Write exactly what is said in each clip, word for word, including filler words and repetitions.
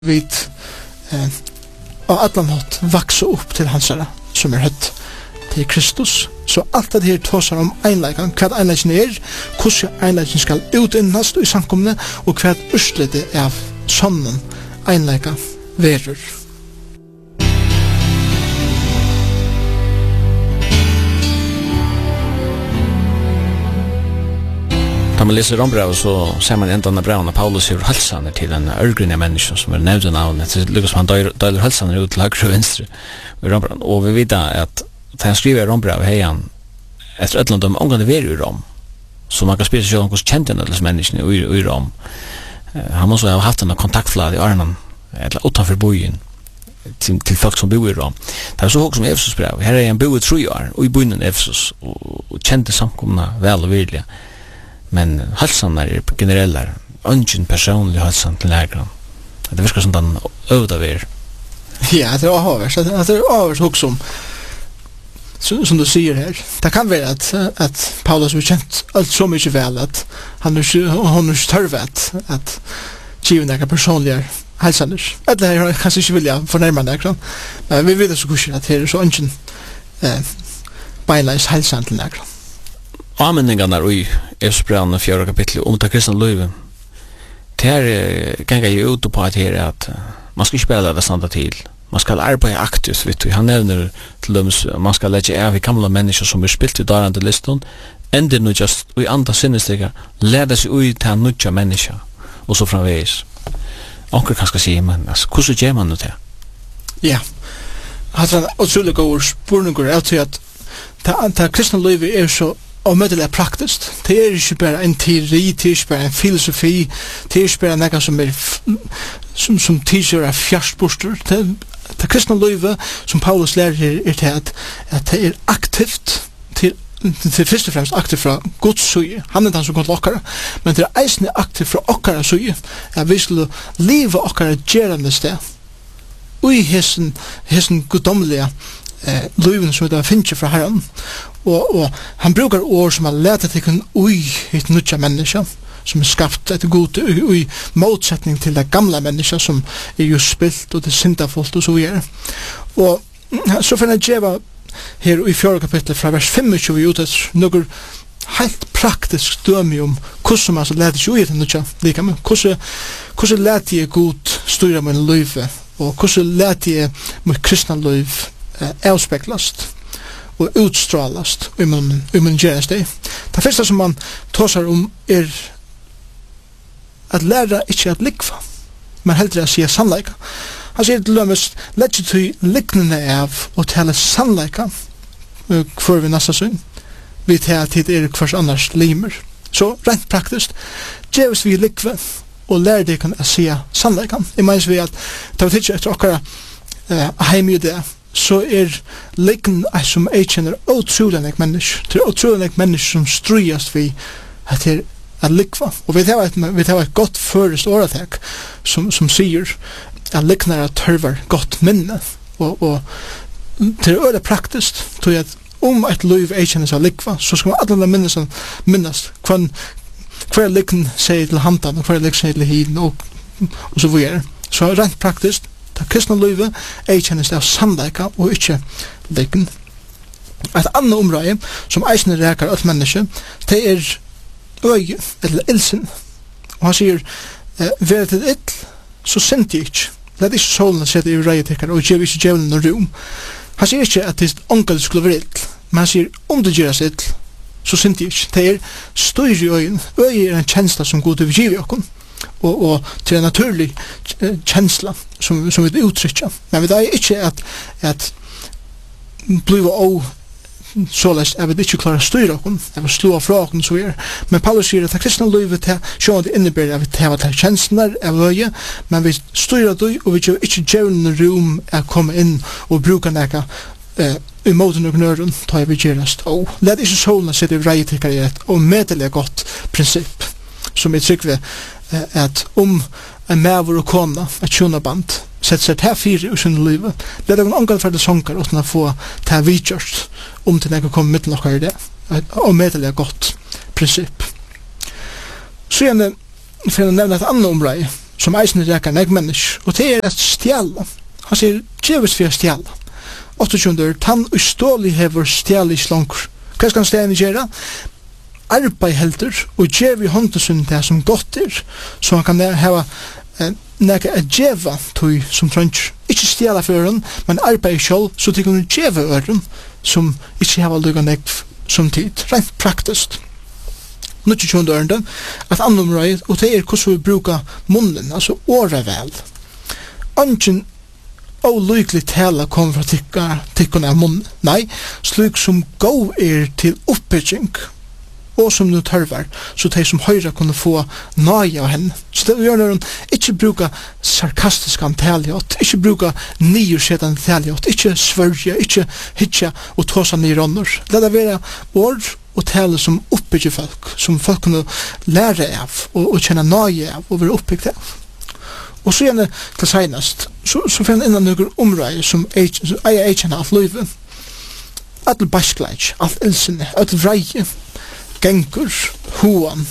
vi eh, og allan hatt vaksa upp til hans herre som er høtt til Kristus. Så alt det her tåsar om einleikan, hva einleikan er, hvordan einleikan skal utinnast i samkomne, og hva urslitet av sånn einleika verur. När man läser rombrevet så ser man ända när brevna Paulus gör halsarna till en örgrinna människa som är nevnt navnet. Det lyckas man döler halsarna ut till höger och vänster. Och vi vet att när han skriver rombrevet hej han efter ett land om omgående ver i Rom. Så man kan spela sig om hos kända dessa människor i Rom. Han måste ha haft en kontaktflad i Arnan eller utanför bojen till, till folk som bor i Rom. Det är så högt som Efesus brev. Här är en bo i tre år och i bojen Efesus och, och kände samkomna väl och virkliga. Men halsan er generella, ungen personlig halsan til läraren. Det virkar som den öda ver. Ja, det är avhåvers. Det är avhåvers också som, som, som du säger här. Det kan vara att, att Paulus har känt allt så mycket väl att han har inte törvat att giva några personliga halsaner. Eller jag kanske inte vilja förnärma det. Men vi vet så kanske att det är så ungen eh, beinleis halsan till läraren. Anmenningarna i Efesbrevene fjärde kapitlet om det kristna livet. Det här kan jag ju ut på att det är att man ska spela det standa till. Man ska arbeta aktivt, vet du. Han nämner till dem man ska lägga av i gamla människor som är spilt i darande listan. Ändå nu just i andra sinnestiga lärda sig ut till en nutja människa och så framvägs. Onkel kanske säga men alltså hur så gör man det? Ja. Alltså otroligt god spurningar är till att det kristna livet är så og møtelig praktiskt. Det er ikke bare en teori, det er ikke bare en filosofi, det er ikke bare noe som er som, som tidsgjør er fjärstborster. Det, det kristne livet som Paulus lærer her er til at, at det er aktivt til, til først og fremst aktivt fra Guds søye. Han er den som går til okkara, men det er eisende aktivt fra okkara søye. At vi skulle leve okkara gjerande sted. Og i hessen, hessen guddommelige eh, liven som vi finner fra Herren. Og, og han brukar ord som har letat til en ui et nutja menneska som er skapt etter god ui motsetning til det gamla menneska som er jo spilt og det syndafullt og så videre. Og så finner jeg djeva her i fjärde kapitlet fra vers tjugofem vi utet noen helt praktisk dømi om hvordan man så letar seg ui et nutja lika med hvordan letar jeg god styra min liv og hvordan letar jeg mitt kristna liv eh, avspeklast og utstrålast i min, i min gjerningsdeg. Det første som man tåsar om er at læra ikke at likva, men heldre å si sannleika. Han sier til lømmes, lett ikke til liknende av å tale sannleika før vi nasta syn. Vi tar til er hvers annars limer. Så rent praktisk, djevis vi likve og lærer det kan å si sannleika. Jeg mener vi at det var tidlig etter okkara uh, heim i det, så er likn ei som ei kjenner utrolig nek mennesk. Det er utrolig nek mennesk som strøyast vi at det er at likva. Og vi tar et, vi tar et godt førest åretek som, som sier at liknare tørvar godt minne. Og, og det er øyne praktisk til at om et liv ei kjenner seg likva, så skal man alle minnes minnast hver, hver likn sier til hantan og hver likn sier til hiden og, og så videre. Så rent praktisk det kristna livet er kjennes av sannleika og ikke likn. Et annet område som eisne rekar alt menneske, det er øye eller ilsen. Og han sier, være til ill, så sint jeg ikke. Lett ikke solen sette i reietikker og gjør ikke djevelen noe rom. Han sier ikke at det er onkel skulle være ill, men han sier, om det gjøres ill, så sint jeg ikke. Det er støyre i øyen. Øye er en kjensla som god over giv i okken. Og, og til en naturlig uh, kjensla som, som vi uttrykker. Men det er ikke at, at blive å såleis jeg vil ikke klare å styre okken, jeg vil slå av fra okken så er. Men Paulus sier at det kristne livet til sjående det innebærer at vi tar til kjensler av øye, men vi styrer det og vi gjør ikke djevlende rom å komme inn og bruke noe uh, i måten og nøren tar vi gjerast. Og let ikke solen sitte i reietikker i et og medelig godt prinsipp som jeg trykker ved at om en mæver og kona, et tjonaband, setter seg til fire i sin livet, det er noen angalferdige sanger uten å få til vidgjørst om til jeg kan komme mitt noe i det, og medelig godt prinsipp. Så gjerne, for å nevne et annet område, som eisen reker nek mennesk, og det er et stjæla. Han sier, djevis for stjæla. åttiotjunder, tann ustålig hever stjæla i slankur. Hva skal han stjæla gjøre? Arbeid heldur, og djevi håndesund det som godt er, så han kan heva eh, nekka a djeva tøy som trønns. Ikke stjæla for øren, men arbeid sjål, så de kunne djeva øren, som ikke heva lukka nekk som tid. Rent praktist. Nu ikke tjående ørende, at andre røy, og det er hvordan vi bruker munnen, altså året vel. Angen og lykelig tala kommer fra tikka, tikkene av munnen. Nei, slik som gå er til oppbygging, og som nu tørver, så de som høyre kunne få nøye av henne. Så det gjør når hun ikke bruker sarkastiske antaliot, ikke bruker nyersetende antaliot, ikke svørge, ikke hitja og tåsa nye rånner. Det er være ord og tale som oppbygger folk, som folk kunne lære av, og, og kjenne nøye av, og være oppbyggt av. Og så gjerne til senest, så, så finner innan noen områder som eier eikjene alt løyve. Alt baskleik, alt ilsene, alt vreie, gengur, hoan,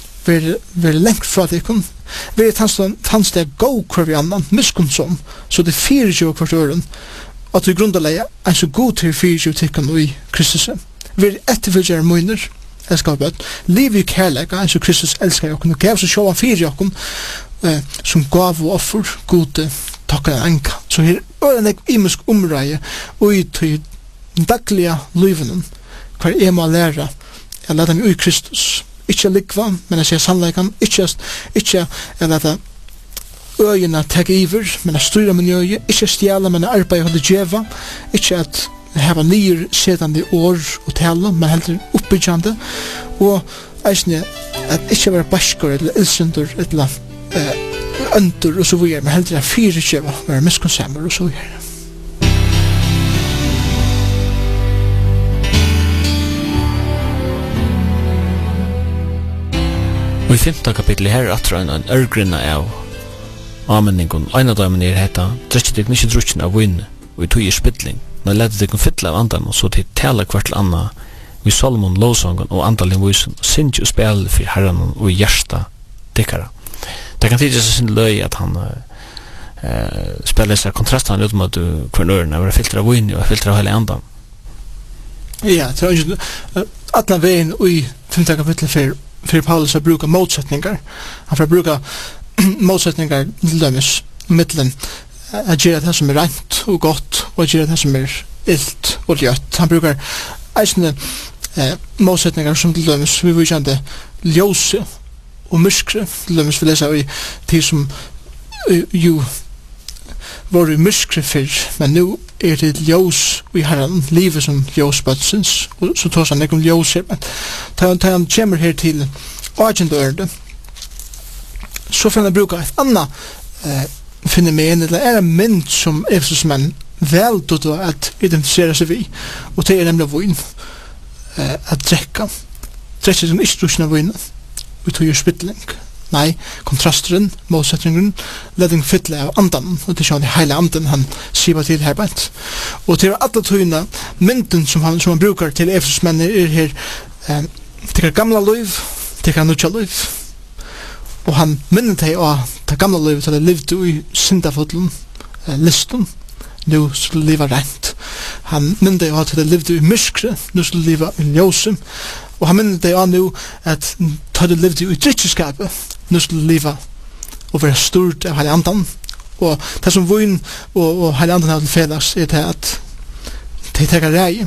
ver lengt fra dikken, ver tannsteg gå hver vi annan, miskunnsom, så det fyrir jo hvert øren, at vi grunderleie er så god til fyrir jo tikkene i Kristus. Ver etterfølger møyner, elskar vi bøtt, liv i kærlega, er så Kristus elskar jokken, og gav så sjåan fyrir jokken, eh, som gav og offer, gode, takkar en enka. Så her øren ek imisk omreie, og i til daglige livenen, hver jeg må lære, jeg leder meg ui Kristus. Ikke likva, men jeg sier sannleikan. Ikke, ikke jeg leder øyene teg iver, men jeg styrer min øye. Ikke stjæla, men jeg arbeider hodde djeva. Ikke at jeg har nye sedande år og tale, men heller oppbyggjande. Og eisne, at ikke være baskor, eller ilsundur, eller uh, øndur, og så videre, men heller fire djeva, være miskonsemmer, og så videre. Og i femte kapitlet her er atrøyna en ørgrinna av amenningen. Ein av dem er heta, drekje deg ikke drukken av vinn, og i tog i spytling. Når lette deg fytle av andan, og så til tala hvert til anna, og i Solomon lovsongen og andalinn vysen, og sinj og spel for herran og i hjersta dikkara. Det kan tidsi seg sin løy at han uh, spiller seg kontrastan ut mot hver nøren, og er filter av vinn, og er filter av hele andan. Ja, det er ikke uh, atna veien i femte kapitlet for för Paulus att bruka motsättningar. Han får bruka motsättningar till dömes mittlen att göra det som är rent och gott och att göra det som är illt och gött. Han brukar eisne eh, motsättningar som till dömes vi vill känna ljose och myskre. Till dömes vi läser i tid som uh, ju var i myskre för, men nu är det ljus vi har en livet som ljusbötsens, och så tar han om ljus här, men tar han kommer här till agentörde, så får han bruka ett annat eh, fenomen, eller är en mynd som Efesosmän väl då att identifiera sig vid, och det är nämligen vin eh, att dräcka dräcka som inte druckna vin och tog ju spytling. Nei, kontrasteren, motsetningen, ledning fytle av andan, og det er sånn i hele andan han sier til her bænt. Og til alle tøyene, mynden som han, som han brukar til Efesosmennene er her, eh, til er gamla liv, til er nutja liv. Og han minner til å ta gamla liv til å levde i syndafotlen, eh, listen, nu skulle leva rent. Han minner til å til å levde i myskre, nu skulle leva i ljøsum. Og han minner til å nu at ta det levde i drittskapet, nu skulle leva og være stort av hele andan. Og det som vun og, og hele andan har til felles er til at de teker rei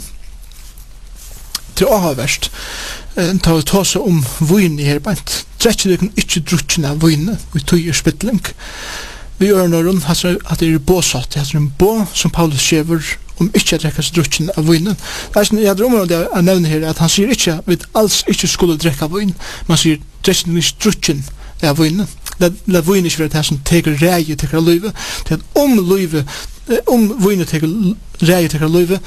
til å ha verst ta og ta seg om vun i her bænt. Drettje det kan ikke drukkene av vun og tog i spytling. Vi gjør når at det er båsatt, det er en bå som Paulus skjever om ikke at drekka seg drukken av vinen. Det er sånn, jeg drømmer om det jeg nevner her, at han sier ikke at vi alls ikke skulle drekka av vin, men han sier drekken ikke drukken av vinen. La vinen ikke være det som teker reie, teker av løyve, til at om løyve, om vinen teker reie, teker av løyve,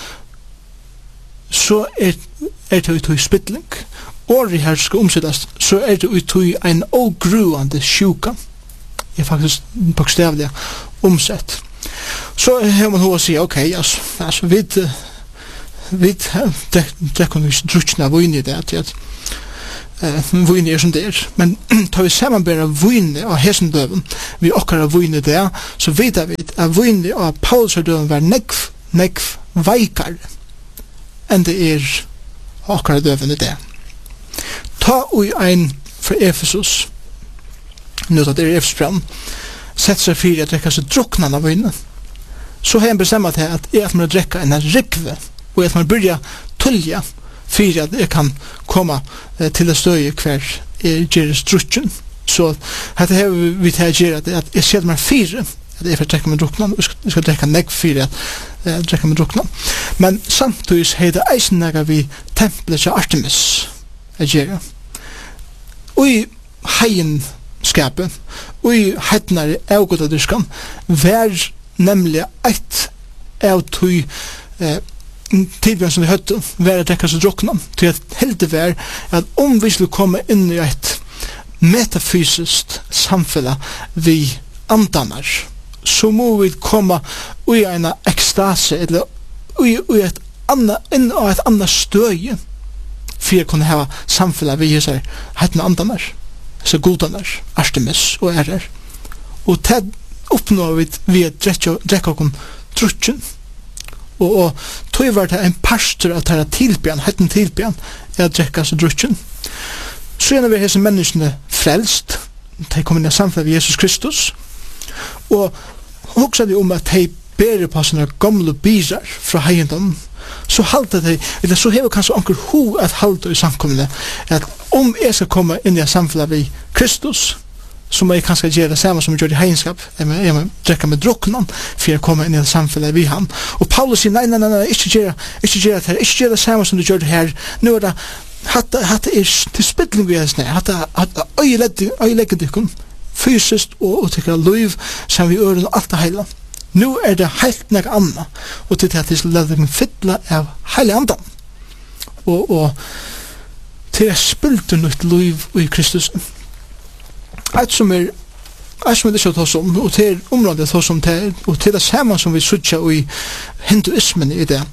så er det ut i spytling. Året her skal omsettes, så er det ut i en ogruande sjuka, er faktisk bokstavlig omsett. Så har man hva å si, ok, altså, altså vi vi drekker ikke drukkene av vinn i det, at eh, vune er som det er. Men tar vi sammanbæra vune av hesen døven, vi okkara vune det, så vet vi at vune av Paulus døven var nekv, nekv veikar enn det er okkara døven i det. Ta ui ein fra Efesus, nu at det er Efesbrand, sett seg fyrir at drekka seg druknan av vune, så har han bestämt til at jeg at man drekka en rikve, og at man byrja tullja fyrir at jeg kan komma eh, til det støye hver jeg gjør strutsjen. Så dette har vi til å gjøre at jeg ser meg fire, at jeg får drekka med drukna, og jeg skal drekka negg fire at jeg drekka med drukna. Men samtidig har det eisen nega vi tempelet til Artemis jeg gjør. Og i heienskapet, og i heitnare avgodadyrskan, vær nemlig eit av tog eh, tidbjørn som vi høtte være å drekke seg drukna til at heldig vær at om vi skulle komme inn i et metafysiskt samfunn vi andanar så må vi komme i en ekstase eller i, i et anna, inn av et annet støye for å kunne ha samfunn vi gir seg heitne andanar så godanar, Artemis og ærer og til oppnår vi ved å drekke okkom trutsjen. Og, og tog var det en pastor av tæra tilbjørn, hetten tilbjørn, er å drekke seg trutsjen. Så er vi hese menneskene frelst, de kommer inn i samfunnet ved Jesus Kristus, og hoksa de om at de bærer på sånne gamle birar fra heiendom, så halte de, eller så hever kanskje onker ho at halte i samkommende, at om jeg skal komme inn i samfunnet ved Kristus, så må jeg kanskje gjøre det samme som jeg gjør i hegenskap. Jeg må, jeg må drekke med druknen for å komme inn i det samfunnet vi han. Og Paulus sier, nei, nei, nei, nei, ikke gjøre, ikke gjøre det her, ikke gjøre det samme som du gjør det her. Nå er det, hatt det er til spytling vi er sned, hatt det øyelegget dykken, fysisk og, og tykker liv, som vi ører og alt det hele. Nå er det helt nek anna, og til at det skal lade dem fytle av hele andan. Og, og til å spylte nytt liv i Kristus. Eit som er eit som er ikke å ta som, og til området ta som til, og til det samme som vi sutja i hinduismen i det.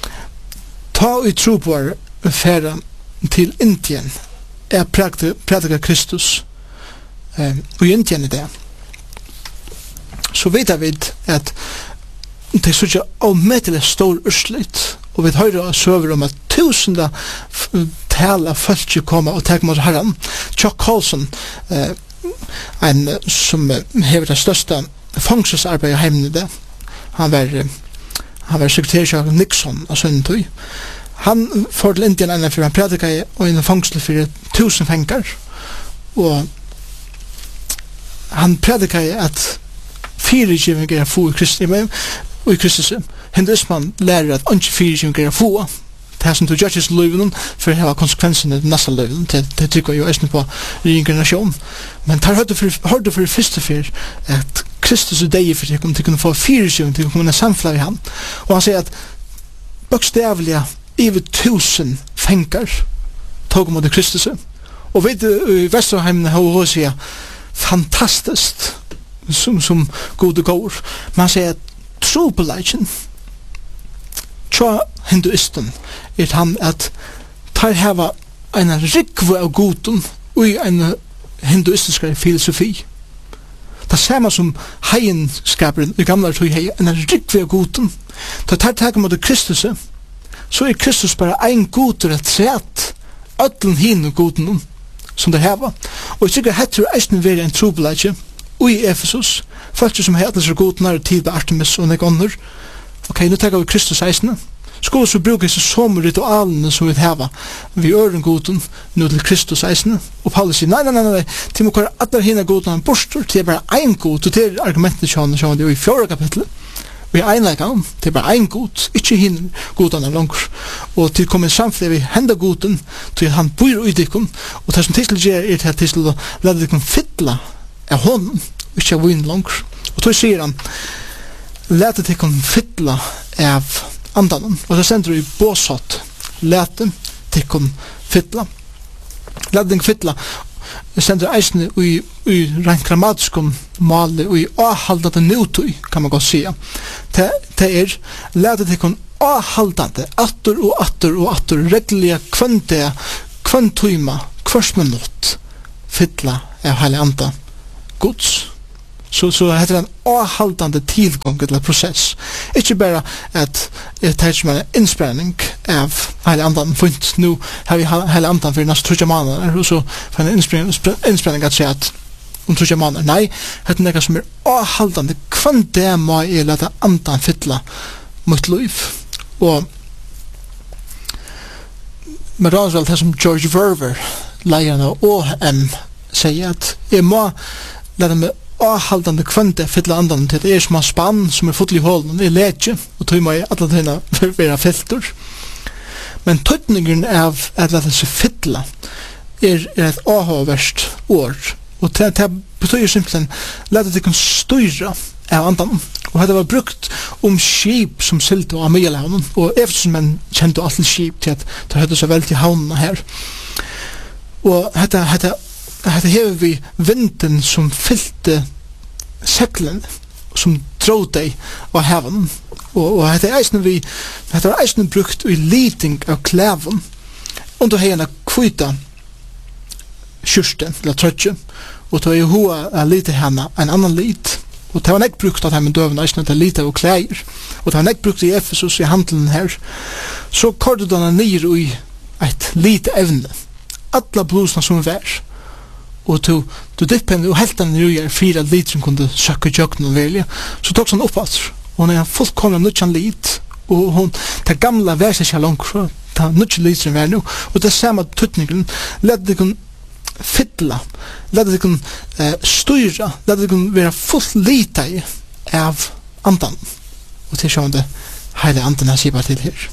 Ta i tro på færa til Indien, er prædika Kristus eh, i Indien i det. Så vet vi at det sutja avmettelig stor urslit, og vi høyrer søver om at tusenda tala folk kommer og tenker mot herren. Chuck Colson, eh, en som hever det største fangselsarbeidet hjemme i det. Han var, han var sekretær av Nixon av Sønnetøy. Han får til Indien enn for han prediket og en fangsel for tusen fenger. Og han prediket at firegivning er få i Kristus. Og i Kristus, hinduismen lærer at ikke firegivning er få. Det som du gjør til løyven for å ha konsekvensene til neste løyven, det trykker jo eisne på reinkarnasjon. Men det hørte for det første for at Kristus er deg for at de kunne få firesjøen til å komme samfunnet i han. Og han sier at bokstavelig over tusen fenger tog mot Kristus. Og vet du, i Vesterheimene har hun sier fantastisk som, som gode går. Men han sier at trobeleggjen tja hinduisten er han at tar heva en rikve av goden og en hinduistisk filosofi. Det samme som heienskaperen i gamle tog hei en rikve av goden. Da tar taket mot Kristus, så er Kristus bare ein god rett sett ödlen hin og goden som det heva. Og jeg tykker heter eisen veri en trobeleggje og i Efesus folk som heter seg goden er tid på Artemis og nek ånder. Ok, nu tenker vi Kristus eisene. Skulle så bruke seg som ritualene som vi hava vi øren goden nå til Kristus eisene. Og Paulus sier, nei, nei, nei, nei, til må kvar alle henne goden bostor, til er bare ein god, og til er argumentet sjående sjående i fjorda kapitlet. Vi er einleika om, til er bare ein god, ikke henne goden av langer. Og til kommer samfunnet vi henda goden, til han bor i dikken, og det som til gjør er til at til å lade dikken fytla av hånden, ikke av vinn langer. Og så sier han, lade dikken fytla av andan, og det sender i båsat, lade dikken fytla. Lade dikken fytla, det sender eisne i, i rent grammatiskon male, og i avhaldande nutøy, kan man godt sige. Det, det er, lade dikken avhaldande, atter og atter og atter, reglige kvante, kvantøyma, kvart minutt fylla av heilig anda Guds. Så så heter en avhaldande tillgång till en process. Inte bara att det tar som en insprängning av heilig andan. För inte nu har vi heilig andan för nästa trutja månader och så för en insprängning att säga att om trutja månader. Nej, det är något som är avhaldande. Kvant det må jag låta andan fylla mot liv. Och men det är det som George Verver, lejarna av O M, säger att jag må låta mig avhaldande kvante fylla andan til det er som en spann som er fotlig i hålen, det er leke, og tog meg alle tina være filter. Men tøytningen av at låta seg fylla er, er et avhåverst år, og det, det betyr simpelthen låta det kan styra av andan. Og det var brukt om skip som sylte av Middelhaven, og Efesusmenn kjente alltid skip til at det hadde så veldig havnene her. Og dette, dette, dette hever vi vinden som fylte seglen, som drog deg av haven. Og, og dette er eisen vi, dette var eisen brukt i liting av klæven, under henne kvita kyrsten, eller trøtje, og tog i hoa a lite henne en annan lit. Og det var nekk brukt at heimen døven eisen at det er lite av klæger. Og det var nekk brukt i Efesus i handelen her. Så kordet denne nir i et lite evne. Alla blusna som vær. Og du, du dippen og helt den røyer fyra liter som kunne søkke jøkken og velja. Så tok han opp at hun er fullkomlig nødjan lit. Og hun, det gamla vær seg ikke langt, det er nødjan liter vær nu. Og det samme tøtningen, led det kun fylla, led det kun eh, styra, led det kun være fullt lita i av andan. Og til sjående heile andan her sier bare til her.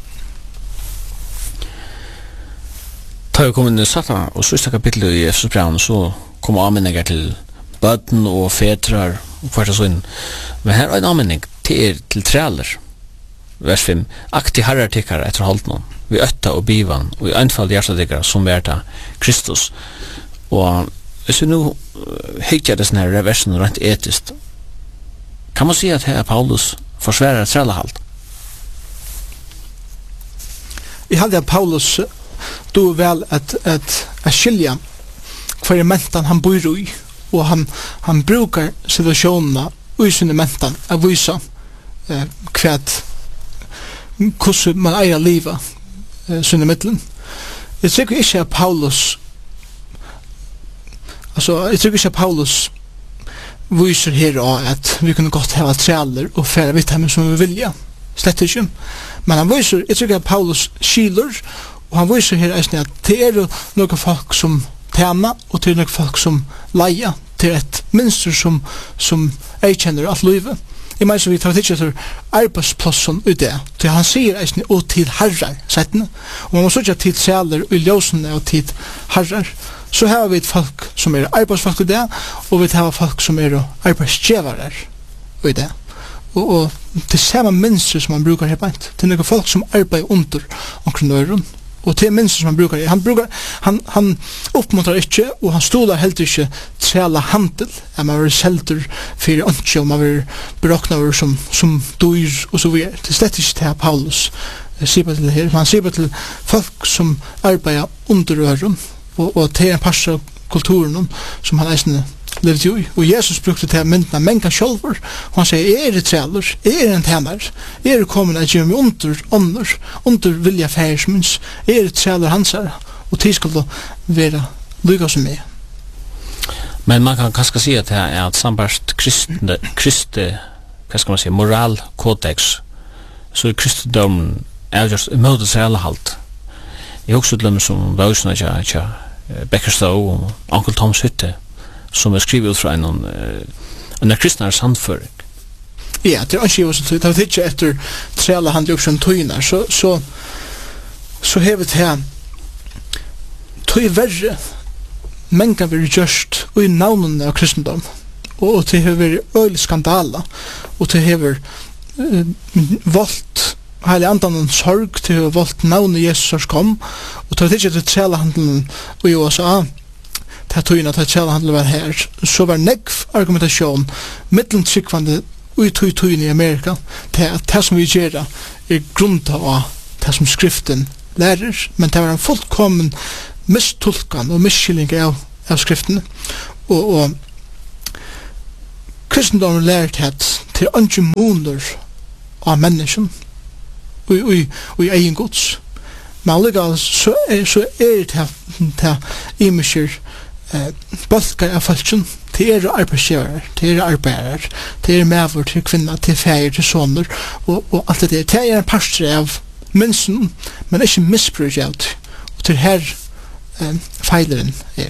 Ta jo kom inn i Satan, og sista kapitlet i Efesusbrevet, så kom anmenninger til bøtten og fetrar og hvert og sånn. Men her er en anmenning til, til træler. Vers fem. Akti herrartikkar etter halvt vi øtta og bivan, og i einfall hjertadikkar som verta Kristus. Og hvis vi nu hikker det sånne her versen rent etisk, kan man si at her Paulus forsværer trælehalt? Jeg halde at Paulus du er vel at, at, at skilja hver mentan han bor i, og han, han brukar situasjonene i sinne mentan av visa eh, hva hvordan man eier livet eh, sinne middelen. Jeg tror ikke at Paulus altså, jeg tror ikke at Paulus viser her også at vi kunne godt hava træler og fære vidt hjemme som vi vilja. Slett ikke. Men han viser, jeg tror ikke at Paulus skiler, og han viser her eisne at det er jo noen folk som tjena, og det er noen folk som leia til et minster som, som jeg kjenner alt livet. Jeg mener så vi tar ikke etter arbeidsplassen ut det, til han sier eisne og til herrar, settene. Og man må sørge til sæler og ljøsene og til herrar. Så har vi et folk som er arbeidsfolk i det, og vi har folk som er arbeidsgjøvere i det. Og, og til samme minster som man brukar her beint, til noen folk som arbeider under omkring øren, og til minster som han brukar her. Han, brukar, han, han oppmuntrar ikke, og han stolar helt ikke træla handel, at man vil selter for ønske, og man vil berakna over som, som dyr, og så videre. Det er slett ikke til Paulus sier til det her. Han sier til folk som arbeider under øren, og, og til en pass av kulturen som han eisende levde jo i. Og Jesus brukte til myndene menka sjolver, og han sier, jeg er et træler, jeg er en tænar, jeg er kommet at gjøre meg under ånder, under vilja færsmins, jeg er et træler hansar, og tid skal være lykka som meg. Men man kan kanskje si at det er et sambart kristne, kristne, hva skal man si, moralkodex, så er kristendommen avgjørst imot trælehalt. Jeg husker til dem som vøysene tja, tja, Beckerstow og Onkel Toms hytte, som er skrivet ut fra en en kristnare sandføring. Ja, det er ikke også det er ikke etter trela handler også om tøyner, så så så hevet her tøy verre men kan være gjørst og i navnene av kristendom, og det har vært øyelig skandala, og det har vært uh, voldt heilig andan sorg til voldt navnet Jesus kom, og det er ikke etter trela handelen og i U S A det tøyna til trelahandel var her, så var negv argumentasjon mittlen tryggvande ui tøy tøyna i Amerika til at det som vi gjerra er grunnt av det som skriften lærer, men det var en fullkommen mistolkan og misskilling av, av skriftene. Og, og kristendommen lært at til andre måneder av mennesken og, og, og i egen gods. Men allikevel så er, så er det til imenskjer eh, bølger av folken til er arbeidsgjører, til er arbeider, til er medvår, til kvinner, til feir, til soner, og, og alt det der. Det er en parster av minsen, men ikke misbruk av det. Og til her eh, feileren er.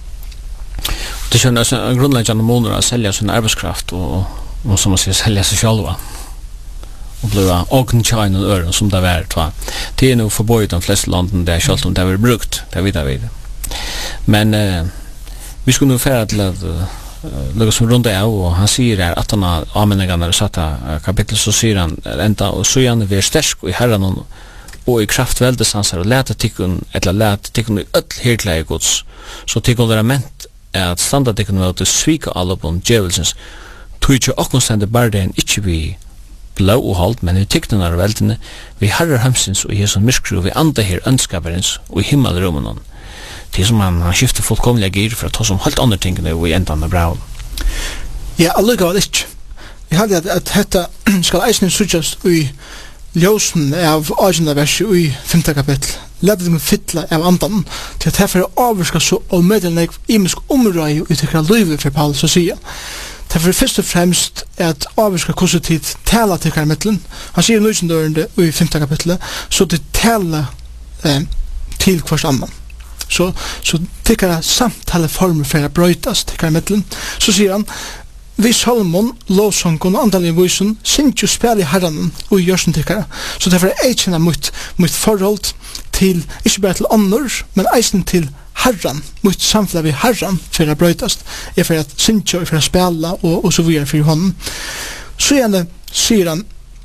Det känns en grundläggande månader att sälja sin arbetskraft och, och som man säger sälja sig själva. Och bliva åken tjejn och öron som det är värt. Va? Det är nog förbojt de flesta landen där självt om det är brukt. Det vet jag vid. Men eh, vi skulle nog färra till att uh, lägga som runda av och han säger här att han har anmänningarna i satta kapitel så säger han ända och så gärna vi är stärsk och i herran och i kraftväldesansar och läta tikkun eller läta tikkun i öll herkläge gods så tikkun vara ment at standa tikkun vel til svika alla på djevelsens tujja og konstant barden ikkje vi blå og halt men i tikkun er veltene vi herrar hamsins og Jesus miskru vi anda her ønskaberens og i himmelrummen det som han, han skifter fullkomliga gir for at ta som halt andre tingene og i endan av bra. Ja, allugavel ikkje. Vi hadde at, at dette skal eisne suttjast i ljósen av agenda verset i femte kapittel. Leder dem fytla av andan til at herfor er avvarska så og meddelende imisk omrøy og utikra løyve for Paulus å sige. Derfor først og fremst er at avvarska hvordan tid tala til hver middelen. Han sier nøysendørende i femte kapittel så det tala eh, til hvers annan. Så, så tykker samtale former for å brøytas til hver middelen. Så sier han vi salmon, lovsången og andalige voisen synes jo spil i herren og i gjørsen tykkere. Så derfor er jeg kjenner mot, mot forhold til, ikke bare til ånder, men eisen til herren, mot samfunnet vi herren for å brøytast, er for at synes jo, for å spille og, og så videre for hånden. Så gjerne sier han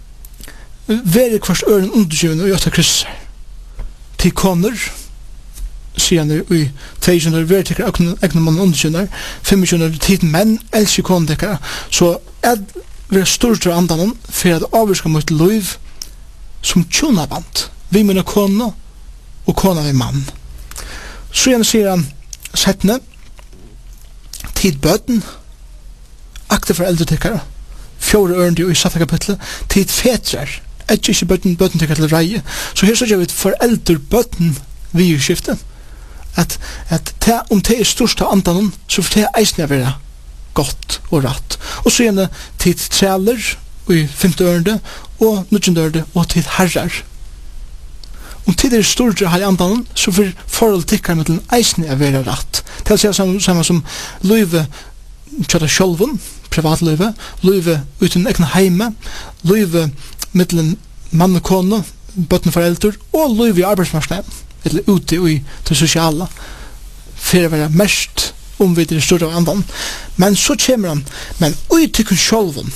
være kvart øren undergivende og gjøre krysser til koner, sier han i tveiskjønner, vertikere, egne mann underkjønner, femkjønner, tid menn, elsker kondekere, så er vi stort av andan for at avvirka mot liv som tjonaband, vi munner kone og kone vi mann. Så igjen sier han settene, tid bøten, akte for eldre tikkere, fjore ørende i satte kapitlet, tid fetrer, etter ikke bøten, bøten tikkere til reie, så her så gjør vi for eldre bøten vi i skiftet, at, at te, om det er størst av andanen, så får det eisne være godt og rett. Og så gjerne tid treler, og i femte ørende, og nødgjende ørende, og tid herrer. Om tid er større av andanen, så får forhold tikkere med den eisne være rett. Det er samme, samme som løyve kjøtta sjølven, privatløyve, løyve uten egne heime, løyve mittelen mann og kone, bøtten foreldre, og løyve i arbeidsmarsdagen, eller ute i det sosiale, for å være mest omvidere større av andan. Men så kommer han, men ui tykken sjolven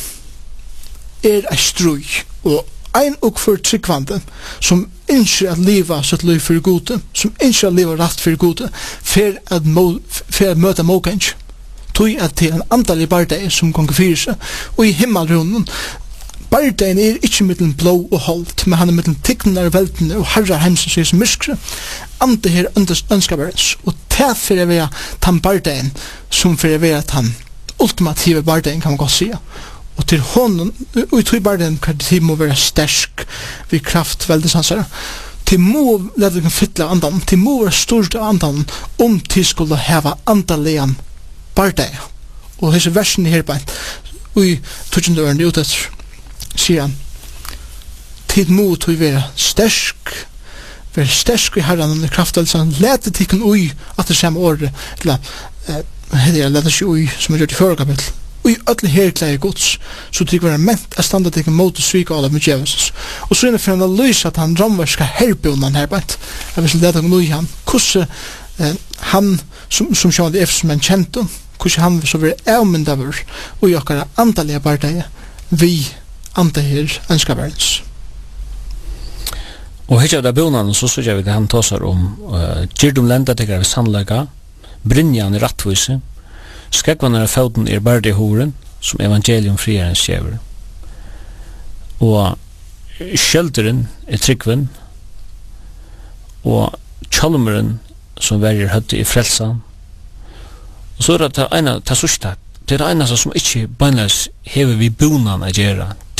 er ei strøy, og ein og for tryggvande, som innskjer at livet sitt liv for gode, som innskjer at livet rett for gode, for at, må, for at møte måkens, tog at til en andalig bardeig som gonger fyrir seg, og i himmelrunden, bardein er ikkje mittelen blå og holdt, men han er mittelen tikkene og veltene og herrar hemsen som er som myskre. Ante her ønskaberens, og det fyrir vi tan bardein som fyrir vi tan ultimative bardein, kan man godt sige. Og til hånden, og i tog bardein kan det må være stersk vi kraft veldesansere. Til må ledningen fytle andan, til må være stort av andan om til skulle heva andalian bardein. Og hese versen her beint, og i tutsjende øren i utetter, sier han, tid mot å være stersk, være stersk i herren og i kraftveldelsen, lete tikkun ui at det samme året, eller heter jeg lete seg ui, som er gjort i førre kapittel, ui ødelig herklæge gods, så tikk være ment er standa tikkun mot å svika alle med djevelsens. Og så er det for han å lyse at han ramverska herbeundan herbeint, jeg vil lete tikkun ui han, hvordan eh, han, som, som sjåan det er som en kjentum, hvordan han så vil avmyndaver ui okkara andalige bardeie, vi ante her ønskaberens. Og hitt av det bonaden så synes jeg vi det han tåsar om uh, gyrdum lenda til vi sannlega, brinjan i rattvise, skrekvannar av fauden er bardi horen, som evangelium friaren skjever. Og skjelderen er tryggven, og kjallumeren som verger høtte i frelsan. Og så er det ena, det sørste, det er det ena som ikke beinleis hever vi bonan a gjerra.